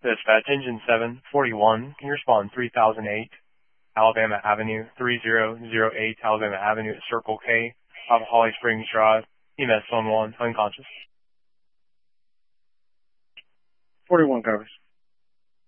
Dispatch Engine 741, can you respond 3008 Alabama Avenue, 3008 Alabama Avenue at Circle K, off of Holly Springs Drive, EMS Zone 1, unconscious. 41 covers.